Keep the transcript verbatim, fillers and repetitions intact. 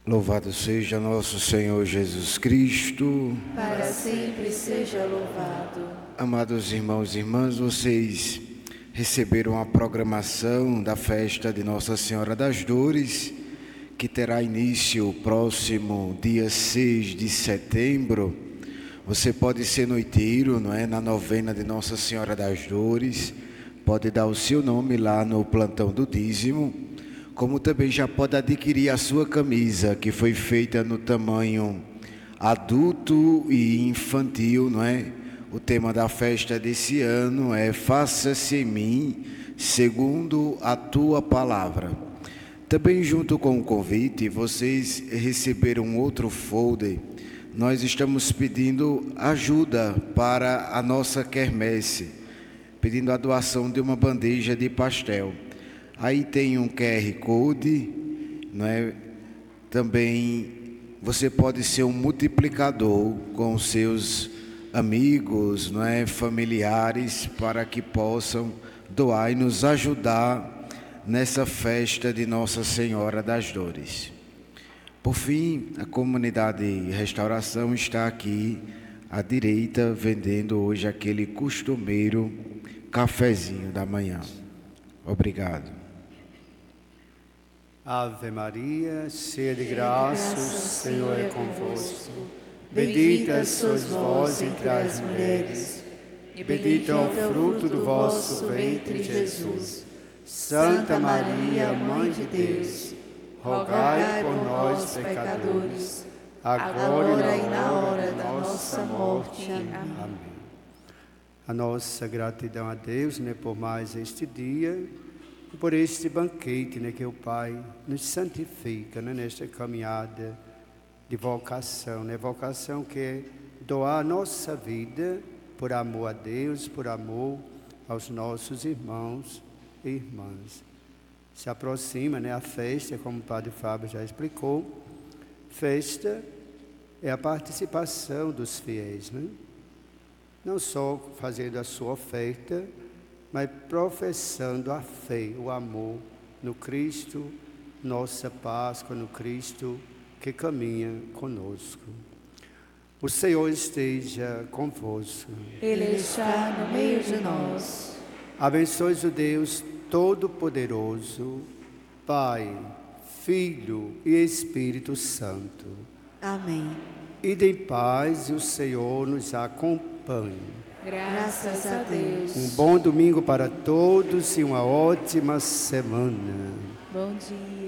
Louvado seja nosso Senhor Jesus Cristo. Para sempre seja louvado. Amados irmãos e irmãs, vocês receberam a programação da festa de Nossa Senhora das Dores, que terá início próximo dia seis de setembro. Você pode ser noiteiro, não é? Na novena de Nossa Senhora das Dores, pode dar o seu nome lá no plantão do dízimo, como também já pode adquirir a sua camisa, que foi feita no tamanho adulto e infantil, não é? O tema da festa desse ano é Faça-se em mim, segundo a tua palavra. Também junto com o convite, vocês receberam outro folder. Nós estamos pedindo ajuda para a nossa quermesse, pedindo a doação de uma bandeja de pastel. Aí tem um Q R Code, não é? Também você pode ser um multiplicador com seus amigos, não é? Familiares, para que possam doar e nos ajudar nessa festa de Nossa Senhora das Dores. Por fim, a comunidade Restauração está aqui à direita, vendendo hoje aquele costumeiro cafezinho da manhã. Obrigado. Ave Maria, cheia de graça, o Senhor é convosco. Bendita sois vós entre as mulheres, e bendito é o fruto do vosso ventre, Jesus. Santa Maria, Mãe de Deus, rogai por nós, pecadores, agora e na hora da nossa morte. Amém. A nossa gratidão a Deus, né, por mais este dia, e por este banquete, né, que o Pai nos santifica, né, nesta caminhada de vocação, né, vocação que é doar a nossa vida por amor a Deus, por amor aos nossos irmãos e irmãs. Se aproxima, né, a festa, como o Padre Fábio já explicou. Festa é a participação dos fiéis, né? Não só fazendo a sua oferta, mas professando a fé, o amor no Cristo, nossa Páscoa, no Cristo que caminha conosco. O Senhor esteja convosco. Ele está no meio de nós. Abençoe o Deus Todo-Poderoso, Pai, Filho e Espírito Santo. Amém. Ide em paz e o Senhor nos acompanhe. Graças a Deus. Um bom domingo para todos e uma ótima semana. Bom dia.